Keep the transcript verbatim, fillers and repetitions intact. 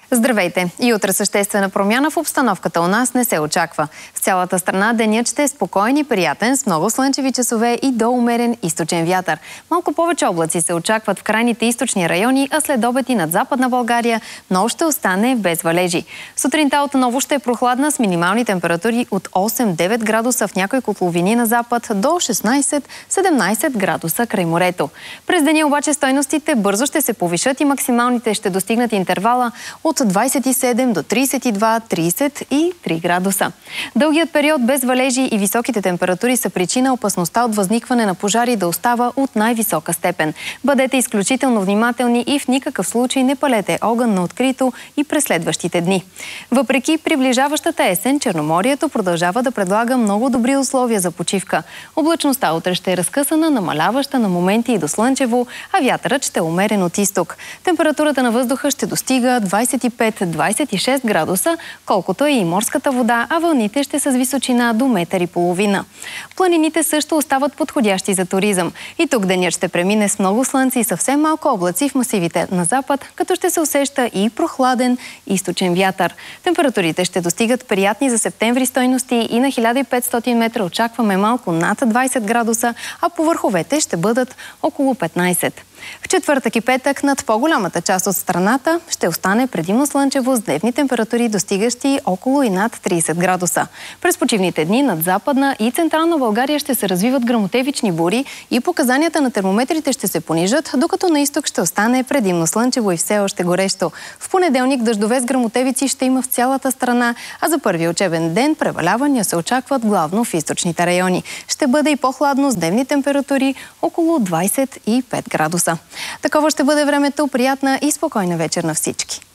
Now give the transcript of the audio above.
Здравейте! И утре съществена промяна в обстановката у нас не се очаква. В цялата страна денят ще е спокоен и приятен, с много слънчеви часове и до умерен източен вятър. Малко повече облаци се очакват в крайните източни райони, а след обед и над Западна България, но ще остане без валежи. Сутринта отново ще е прохладна с минимални температури от осем-девет градуса в някои котловини на запад до шестнайсет-седемнайсет градуса край морето. През деня обаче стойностите бързо ще се повишат и максималните ще достигнат интервала от двайсет и седем до трийсет и два - трийсет и три градуса. Дългият период без валежи и високите температури са причина опасността от възникване на пожари да остава от най-висока степен. Бъдете изключително внимателни и в никакъв случай не палете огън на открито и през следващите дни. Въпреки приближаващата есен, Черноморието продължава да предлага много добри условия за почивка. Облачността утре ще е разкъсана, намаляваща на моменти и до слънчево, а вятърът ще е умерен от изток. Температурата на въздуха ще достига двайсет и пет - двайсет и шест градуса, колкото е и морската вода, а вълните ще са с височина до метър и половина. Планините също остават подходящи за туризъм. И тук денят ще премине с много слънце и съвсем малко облаци в масивите на запад, като ще се усеща и прохладен източен вятър. Температурите ще достигат приятни за септември стойности и на хиляда и петстотин метра очакваме малко над двайсет градуса, а по върховете ще бъдат около петнайсет. В четвъртък и петък над по-голямата част от страната ще остане предимно слънчево с дневни температури, достигащи около и над трийсет градуса. През почивните дни над Западна и Централна България ще се развиват гръмотевични бури и показанията на термометрите ще се понижат, докато на изток ще остане предимно слънчево и все още горещо. В понеделник дъждове с гръмотевици ще има в цялата страна, а за първия учебен ден превалявания се очакват главно в източните райони. Ще бъде и по-хладно с дневни температури около двайсет и пет градуса. Такова ще бъде времето. Приятна и спокойна вечер на всички!